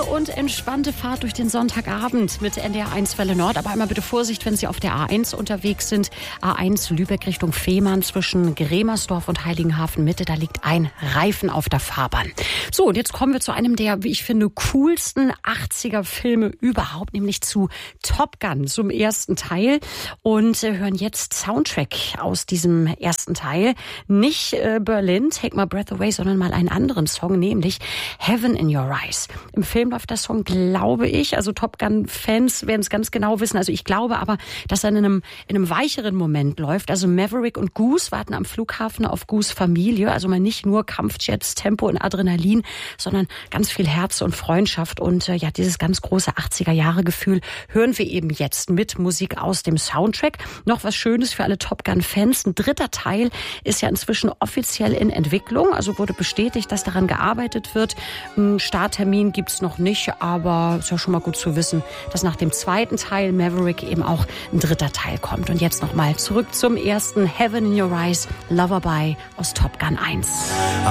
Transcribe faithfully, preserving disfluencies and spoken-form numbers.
schöne und entspannte Fahrt durch den Sonntagabend mit N D R eins Welle Nord. Aber einmal bitte Vorsicht, wenn Sie auf der A eins unterwegs sind. A eins Lübeck Richtung Fehmarn zwischen Gremersdorf und Heiligenhafen Mitte. Da liegt ein Reifen auf der Fahrbahn. So, und jetzt kommen wir zu einem der, wie ich finde, coolsten achtziger-Filme überhaupt, nämlich zu Top Gun, zum ersten Teil. Und äh, hören jetzt Soundtrack aus diesem ersten Teil. Nicht äh, Berlin, Take My Breath Away, sondern mal einen anderen Song, nämlich Heaven in Your Eyes. Im Film läuft der Song, glaube ich, also Top Gun-Fans werden es ganz genau wissen, also ich glaube aber, dass er in einem, in einem weicheren Moment läuft. Also Maverick und Goose warten am Flughafen auf Goose Familie, also mal nicht nur Kampfjets, Tempo und Adrenalin, sondern ganz viel Herz und Freundschaft und äh, ja, dieses ganz große achtziger-Jahre-Gefühl hören wir eben jetzt mit Musik aus dem Soundtrack. Noch was Schönes für alle Top Gun-Fans. Ein dritter Teil ist ja inzwischen offiziell in Entwicklung, also wurde bestätigt, dass daran gearbeitet wird. Einen Starttermin gibt's noch nicht, aber ist ja schon mal gut zu wissen, dass nach dem zweiten Teil Maverick eben auch ein dritter Teil kommt. Und jetzt nochmal zurück zum ersten Heaven in Your Eyes, Loverby aus Top Gun eins.